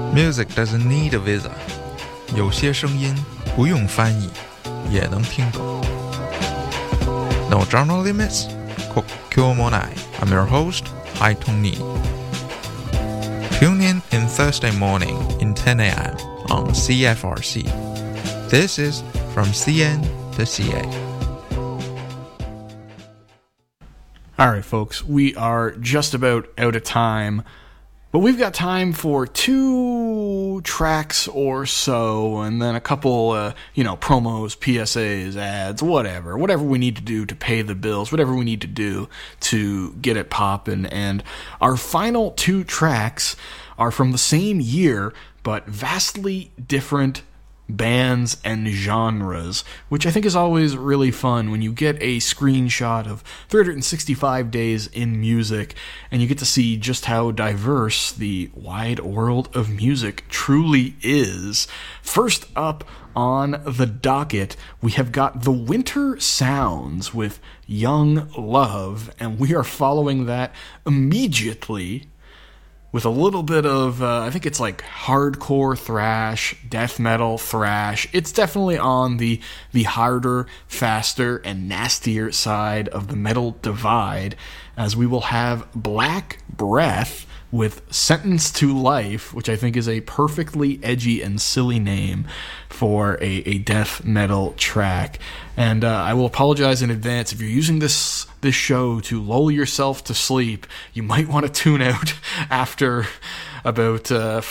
Music doesn't need a visa. 有些声音不用翻译也能听懂。No genre limits? 国境もない。I'm your host, Hai Tong-ni. Tune in Thursday morning in 10 a.m. on CFRC. This is From CN to CA. All right, folks, we are just about out of time, but we've got time for 2 tracks or so, and then a couple, promos, PSAs, ads, whatever we need to do to pay the bills, whatever we need to do to get it poppin'. And our final 2 tracks are from the same year, but vastly different bands and genres, which I think is always really fun when you get a screenshot of 365 days in music and you get to see just how diverse the wide world of music truly is. First up on the docket, we have got The Winter Sounds with Young Love, and we are following that immediately with a little bit of, I think it's like hardcore thrash, death metal thrash. It's definitely on the harder, faster, and nastier side of the metal divide, as we will have Black Breath with Sentenced to Life, which I think is a perfectly edgy and silly name for a death metal track. And I will apologize in advance if you're using this show to lull yourself to sleep. You might want to tune out after about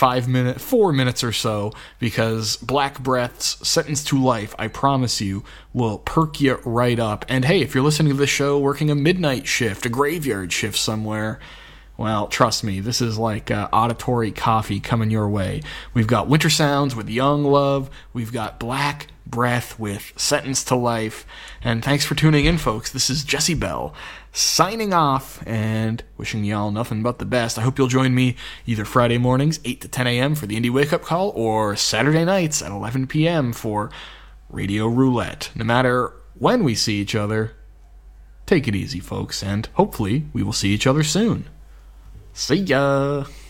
4 minutes or so, because Black Breath's Sentenced to Life, I promise you, will perk you right up. And hey, if you're listening to this show working a midnight shift, a graveyard shift somewhere, well, trust me, this is like auditory coffee coming your way. We've got Winter Sounds with Young Love. We've got Black Breath with Sentenced to Life. And thanks for tuning in, folks. This is Jesse Bell signing off and wishing y'all nothing but the best. I hope you'll join me either Friday mornings, 8 to 10 a.m. for the Indie Wake Up Call, or Saturday nights at 11 p.m. for Radio Roulette. No matter when we see each other, take it easy, folks, and hopefully we will see each other soon. See ya!